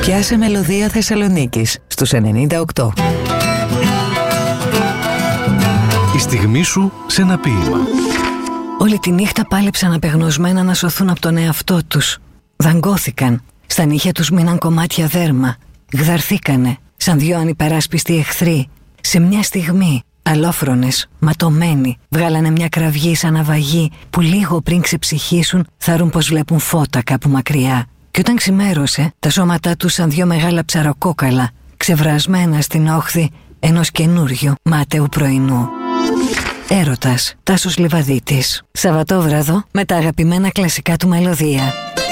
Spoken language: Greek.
Πιάσε μελωδία Θεσσαλονίκης στους 98. Η στιγμή σου σε ένα ποίημα. Όλη τη νύχτα πάλεψαν απεγνωσμένα να σωθούν από τον εαυτό τους. Δαγκώθηκαν. Στα νύχια τους μείναν κομμάτια δέρμα. Γδαρθήκανε σαν δυο ανυπεράσπιστοι εχθροί. Σε μια στιγμή, αλόφρονες, ματωμένοι, βγάλανε μια κραυγή σαν ναυαγή που λίγο πριν ξεψυχήσουν θαρούν πως βλέπουν φώτα κάπου μακριά. Και όταν ξημέρωσε, τα σώματά τους σαν δυο μεγάλα ψαροκόκαλα, ξεβρασμένα στην όχθη ενός καινούριου μάταιου πρωινού. Έρωτας, Τάσος Λιβαδίτης. Σαββατόβραδο με τα αγαπημένα κλασικά του μελωδία.